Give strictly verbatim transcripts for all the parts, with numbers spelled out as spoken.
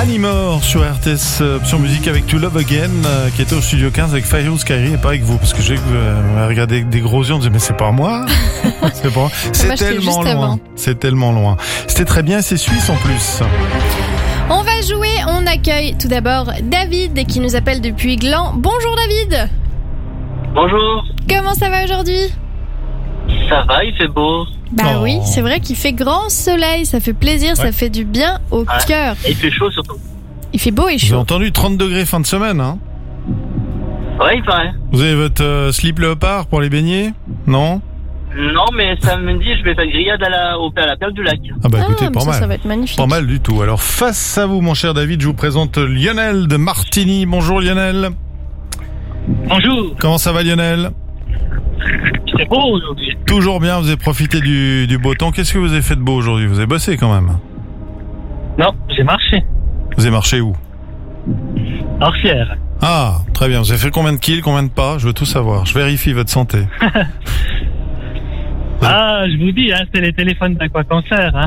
Animore sur R T S Option Musique avec To Love Again euh, qui était au studio quinze avec Fayrouz Kairi et pas avec vous parce que j'ai euh, regardé des gros yeux, on disait mais c'est pas moi. c'est pas moi. C'est moi, tellement loin. Avant. C'est tellement loin. C'était très bien, c'est suisse en plus. On va jouer, on accueille tout d'abord David qui nous appelle depuis Gland. Bonjour David. Bonjour. Comment ça va aujourd'hui? Ça va, il fait beau. Bah oh. oui, c'est vrai qu'il fait grand soleil, ça fait plaisir, ouais. Ça fait du bien au ouais. cœur. Et il fait chaud surtout. Il fait beau et chaud. J'ai entendu trente degrés fin de semaine, hein? Ouais, il paraît. Vous avez votre euh, slip léopard pour les baigner? Non? Non, mais samedi, je vais faire grillade à la, au, à la perle du lac. Ah bah écoutez, ah, pas ça, mal. Ça va être magnifique. Pas mal du tout. Alors face à vous, mon cher David, je vous présente Lionel de Martigny. Bonjour Lionel. Bonjour. Comment ça va Lionel? C'est beau aujourd'hui. Toujours bien, vous avez profité du, du beau temps. Qu'est-ce que vous avez fait de beau aujourd'hui? Vous avez bossé quand même? Non, j'ai marché. Vous avez marché où? Orsières. Ah, très bien. Vous avez fait combien de kills, combien de pas? Je veux tout savoir. Je vérifie votre santé. Ah, je vous dis, hein, c'est les téléphones d'Aquacancer. Hein.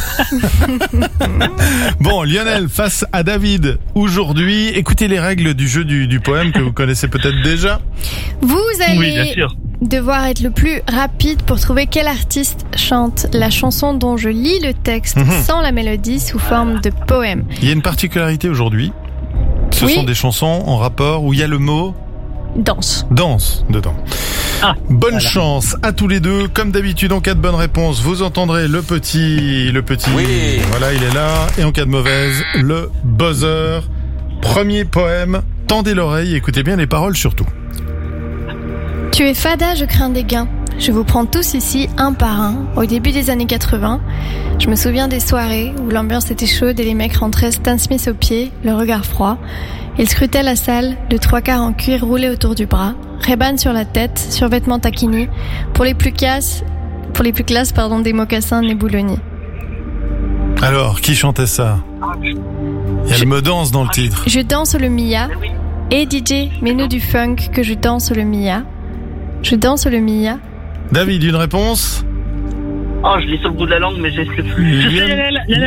Bon, Lionel, face à David, aujourd'hui, écoutez les règles du jeu du, du poème que vous connaissez peut-être déjà. Vous allez oui, bien sûr. devoir être le plus rapide pour trouver quel artiste chante la chanson dont je lis le texte mmh. sans la mélodie sous forme de poème. Il y a une particularité aujourd'hui. Ce oui. sont des chansons en rapport où il y a le mot danse. Danse dedans. Ah, bonne voilà. chance à tous les deux. Comme d'habitude, en cas de bonne réponse, vous entendrez le petit, le petit. Oui. Voilà, il est là. Et en cas de mauvaise, le buzzer. Premier poème. Tendez l'oreille, écoutez bien les paroles surtout. Tu es fada, je crains des gains. Je vous prends tous ici un par un. Au début des années quatre-vingts, je me souviens des soirées où l'ambiance était chaude et les mecs rentraient Stan Smith aux pieds, le regard froid. Ils scrutaient la salle, le trois quarts en cuir roulé autour du bras, Ray-Ban sur la tête, survêtement taquini, pour les plus classes, pour les plus classes, pardon, des mocassins Nebuloni. Alors, qui chantait ça? Il y a je, le mot danse dans le titre. Je danse le Mia. Et D J, mets-nous du funk que je danse le Mia. Je danse le Mia. David, une réponse? Oh, je lis sur le bout de la langue, mais je sais plus. Lionel,